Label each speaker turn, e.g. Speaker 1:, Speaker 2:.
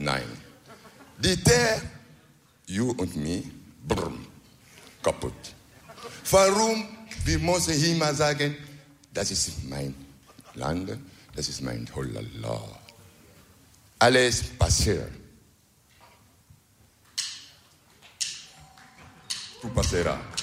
Speaker 1: Nein. Die Terre, you und me, brumm, kaputt. Warum? Wir müssen immer sagen, das ist mein Land, das ist mein Holala. Alles passiert. Tu passeras.